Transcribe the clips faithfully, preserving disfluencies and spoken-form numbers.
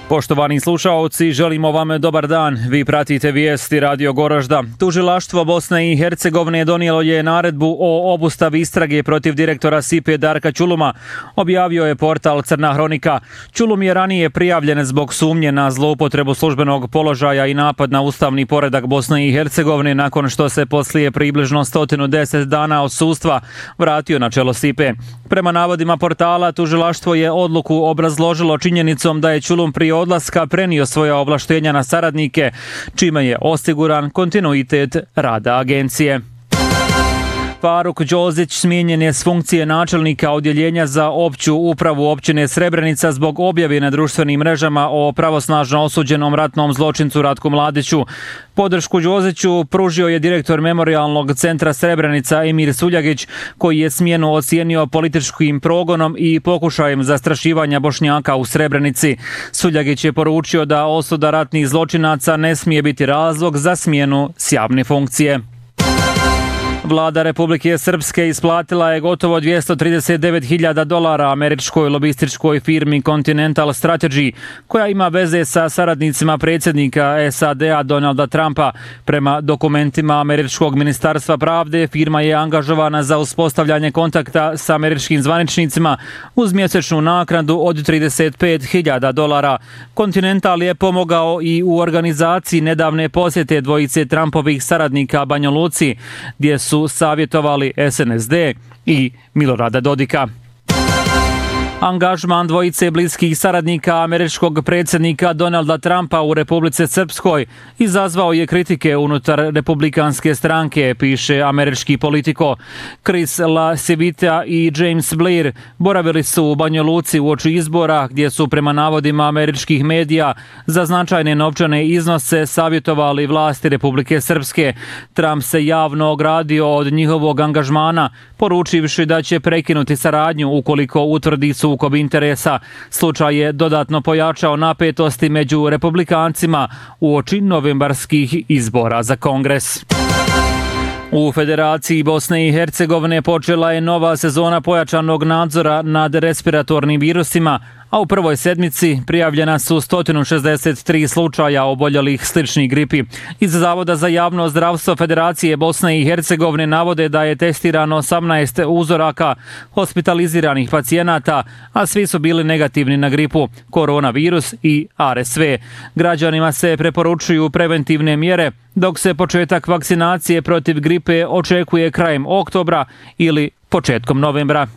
Poštovani slušaoci, želimo vam dobar dan. Vi pratite vijesti Radio Goražda. Tužilaštvo Bosne i Hercegovine donijelo je naredbu o obustavi istrage protiv direktora S I P-e Darka Ćuluma, objavio je portal Crna hronika. Ćulum je ranije prijavljen zbog sumnje na zloupotrebu službenog položaja i napad na ustavni poredak Bosne i Hercegovine nakon što se poslije približno sto deset dana odsustva vratio na čelo S I P-e. Prema navodima portala, tužilaštvo je odluku obrazložilo činjenicom da je Ćulum prije odlaska prenio svoja ovlaštenja na saradnike, čime je osiguran kontinuitet rada agencije. Faruk Đozić smijenjen je s funkcije načelnika odjeljenja za opću upravu općine Srebrenica zbog objave na društvenim mrežama o pravosnažno osuđenom ratnom zločincu Ratku Mladiću. Podršku Đoziću pružio je direktor Memorijalnog centra Srebrenica Emir Suljagić, koji je smjenu ocijenio političkim progonom i pokušajem zastrašivanja Bošnjaka u Srebrenici. Suljagić je poručio da osuda ratnih zločinaca ne smije biti razlog za smjenu s javne funkcije. Vlada Republike Srpske isplatila je gotovo dvjesto trideset devet hiljada dolara američkoj lobističkoj firmi Continental Strategy, koja ima veze sa saradnicima predsjednika S A D-a Donalda Trumpa. Prema dokumentima američkog ministarstva pravde, firma je angažovana za uspostavljanje kontakta sa američkim zvaničnicima uz mjesečnu naknadu od trideset pet hiljada dolara. Continental je pomogao i u organizaciji nedavne posjete dvojice Trumpovih saradnika Banja Luci, gdje su savjetovali S N S D i Milorada Dodika. Angažman dvojice bliskih saradnika američkog predsjednika Donalda Trumpa u Republici Srpskoj izazvao je kritike unutar republikanske stranke, piše američki Politico. Chris LaCivita i James Blair boravili su u Banja Luci uoči izbora, gdje su prema navodima američkih medija za značajne novčane iznose savjetovali vlasti Republike Srpske. Trump se javno ogradio od njihovog angažmana, poručivši da će prekinuti saradnju ukoliko utvrdi sukob interesa. Slučaj je dodatno pojačao napetosti među republikancima uoči novembarskih izbora za Kongres. U Federaciji Bosne i Hercegovine počela je nova sezona pojačanog nadzora nad respiratornim virusima, a u prvoj sedmici prijavljena su sto šezdeset tri slučaja oboljelih sličnih gripi. Iz Zavoda za javno zdravstvo Federacije Bosne i Hercegovine navode da je testirano osamnaest uzoraka hospitaliziranih pacijenata, a svi su bili negativni na gripu, koronavirus i R S V. Građanima se preporučuju preventivne mjere, dok se početak vakcinacije protiv gripe očekuje krajem oktobra ili početkom novembra.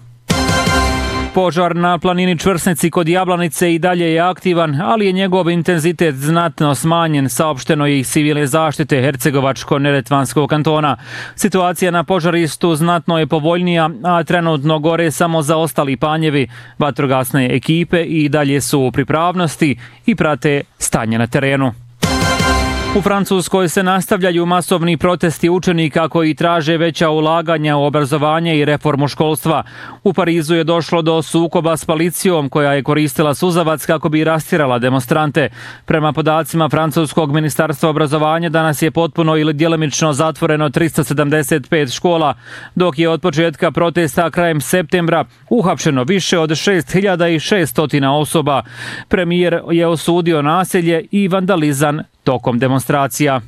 Požar na planini Čvrsnici kod Jablanice i dalje je aktivan, ali je njegov intenzitet znatno smanjen, saopšteno je iz civilne zaštite Hercegovačko-Neretvanskog kantona. Situacija na požarištu znatno je povoljnija, a trenutno gore samo zaostali panjevi. Vatrogasne ekipe i dalje su u pripravnosti i prate stanje na terenu. U Francuskoj se nastavljaju masovni protesti učenika koji traže veća ulaganja u obrazovanje i reformu školstva. U Parizu je došlo do sukoba s policijom koja je koristila suzavac kako bi rastjerala demonstrante. Prema podacima Francuskog ministarstva obrazovanja, danas je potpuno ili djelimično zatvoreno tristo sedamdeset pet škola, dok je od početka protesta krajem septembra uhapšeno više od šest hiljada šesto osoba. Premijer je osudio nasilje i vandalizam tokom demonstracija.